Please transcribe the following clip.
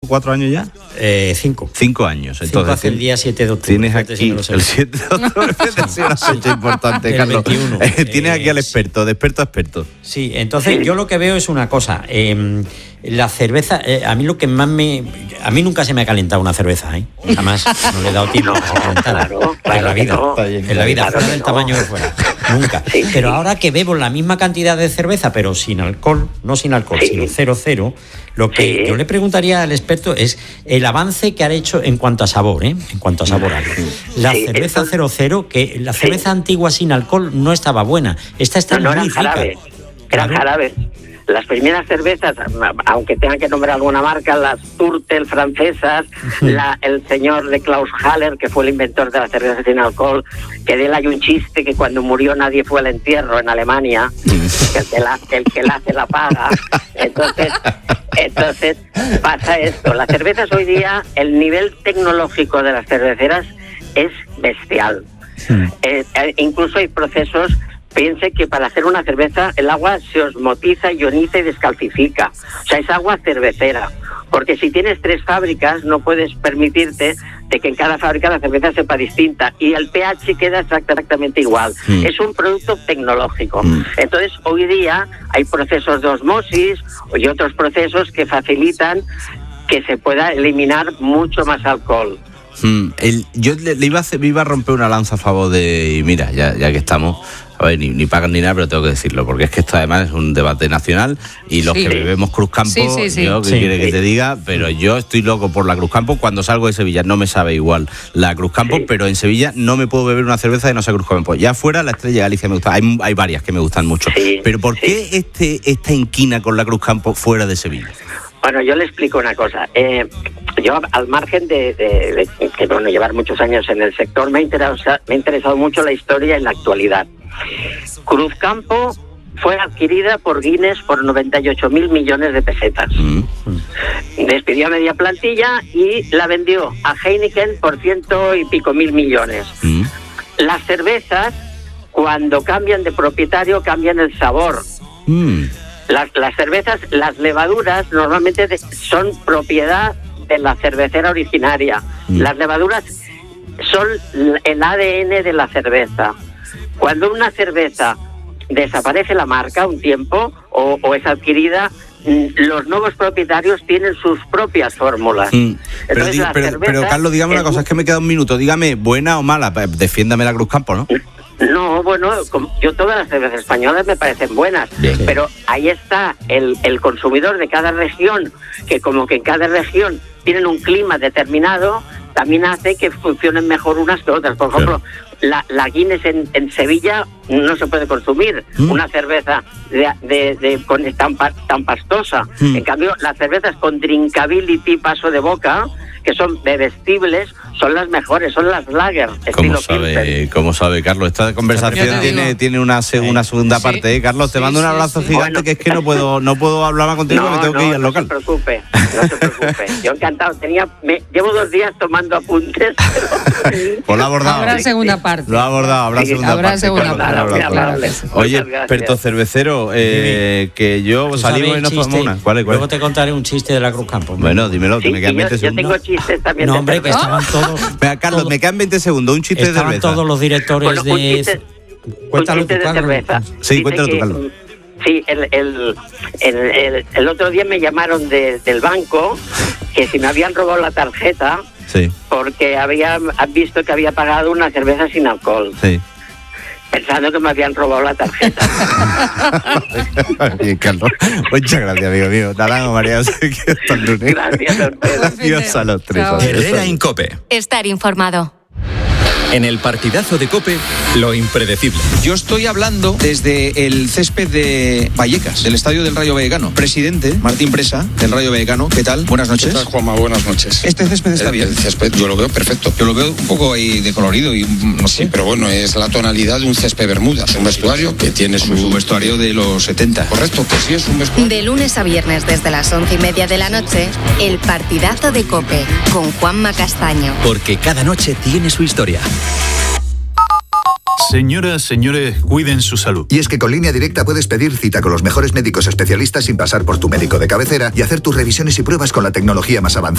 4 años ya? 5. 5 años. Entonces, hace el día 7 de octubre. Tienes aquí el 7 de octubre, es una fecha importante, Carlos. 21. Tienes aquí al experto, de experto a experto. Sí, entonces yo lo que veo es una cosa. La cerveza, a mí lo que más a mí nunca se me ha calentado una cerveza, jamás. No le he dado tiempo a calentar. En la vida, en la vida, fuera del tamaño que fuera. Nunca. Sí, pero ahora que bebo la misma cantidad de cerveza, pero sin alcohol, no sin alcohol, sino 0,0, lo que yo le preguntaría al experto es el avance que ha hecho en cuanto a sabor, en cuanto a sabor. La cerveza 0,0, que la cerveza antigua sin alcohol no estaba buena. Esta está muy rica. Eran jarabes. Las primeras cervezas, aunque tengan que nombrar alguna marca, las Turtel francesas, el señor de Klaus Haller, que fue el inventor de la cerveza sin alcohol, que de él hay un chiste que cuando murió nadie fue al entierro en Alemania, que el que la hace la paga. Entonces pasa esto. Las cervezas hoy día, el nivel tecnológico de las cerveceras es bestial. Incluso hay procesos. Piense que para hacer una cerveza el agua se osmotiza, ioniza y descalcifica. O sea, es agua cervecera. Porque si tienes 3 fábricas no puedes permitirte de que en cada fábrica la cerveza sepa distinta. Y el pH queda exactamente igual. Es un producto tecnológico. Entonces, hoy día hay procesos de osmosis y otros procesos que facilitan que se pueda eliminar mucho más alcohol. Yo le iba a romper una lanza a favor de... Y mira, ya que estamos... A ver, ni pagan ni nada, pero tengo que decirlo, porque es que esto además es un debate nacional y los que bebemos Cruzcampo, yo qué quiere que te diga, pero yo estoy loco por la Cruzcampo. Cuando salgo de Sevilla no me sabe igual la Cruzcampo, pero en Sevilla no me puedo beber una cerveza de no sea Cruzcampo. Ya fuera la Estrella Galicia me gusta, hay varias que me gustan mucho, pero ¿por qué esta inquina con la Cruzcampo fuera de Sevilla? Bueno, yo le explico una cosa. Yo, al margen de llevar muchos años en el sector, me ha interesado mucho la historia en la actualidad. Cruzcampo fue adquirida por Guinness por 98.000 millones de pesetas. Despidió a media plantilla y la vendió a Heineken por 100 y pico mil millones. Las cervezas, cuando cambian de propietario, cambian el sabor. Las cervezas, las levaduras normalmente son propiedad de la cervecera originaria. Las levaduras son el ADN de la cerveza. Cuando una cerveza desaparece la marca un tiempo o es adquirida, los nuevos propietarios tienen sus propias fórmulas. Pero Carlos, dígame una cosa, es que me queda un minuto. Dígame, ¿buena o mala? Defiéndame la Cruzcampo, ¿no? No, bueno, yo todas las cervezas españolas me parecen buenas, pero ahí está el consumidor de cada región, que como que en cada región tienen un clima determinado, también hace que funcionen mejor unas que otras. Por ejemplo, la Guinness en Sevilla no se puede consumir una cerveza tan pastosa. En cambio, las cervezas con drinkability, paso de boca, que son bebestibles, son las mejores, son las lager, estilo Pilsen. ¿Cómo sabe, Carlos? Esta conversación tiene una segunda parte, Carlos, te mando un abrazo gigante, que es que no puedo hablar más contigo, me tengo que ir al local. No se preocupe. Yo encantado. Llevo 2 días tomando apuntes. Pues lo ha abordado. Habrá segunda parte. Lo ha abordado, habrá segunda parte. Oye, experto cervecero, que yo salimos y nos tomamos una. ¿Cuál? Luego te contaré un chiste de la Cruzcampo. Bueno, dímelo, que me quedan 20 segundos. Yo tengo chistes también. No, hombre, que estaban todos... Venga, Carlos, me quedan 20 segundos, un chiste de cerveza. Estaban todos los directores de... Cuéntalo tú, Carlos. Sí, cuéntalo tú, Carlos. Sí, el otro día me llamaron del banco que si me habían robado la tarjeta porque han visto que había pagado una cerveza sin alcohol. Pensando que me habían robado la tarjeta. Bien, Carlos. Muchas gracias, amigo mío. Naranjo, María, hasta el lunes. Gracias a ustedes. Adiós a los 3. Herrera en COPE. Estar informado. En el partidazo de COPE, lo impredecible. Yo estoy hablando desde el césped de Vallecas, del estadio del Rayo Vallecano. Presidente Martín Presa, del Rayo Vallecano. ¿Qué tal? Buenas noches. ¿Qué tal, Juanma? Buenas noches. ¿Este césped está bien? El césped yo lo veo perfecto. Yo lo veo un poco ahí de colorido y no sé. Sí, pero bueno, es la tonalidad de un césped bermudas. Un vestuario que tiene su vestuario de los 70. Correcto, que sí es un vestuario. De lunes a viernes desde las 11:30 de la noche, el partidazo de COPE con Juanma Castaño. Porque cada noche tiene su historia. Señoras, señores, cuiden su salud. Y es que con Línea Directa puedes pedir cita con los mejores médicos especialistas sin pasar por tu médico de cabecera y hacer tus revisiones y pruebas con la tecnología más avanzada.